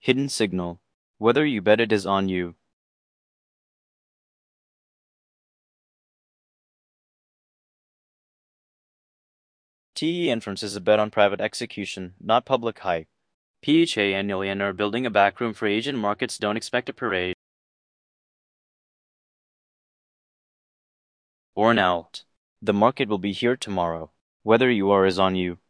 Hidden signal. Whether you bet it is on you. TE Inference is a bet on private execution, not public hype. PHA annually and are building a backroom for Asian markets. Don't expect a parade. Born out. The market will be here tomorrow. Whether you are is on you.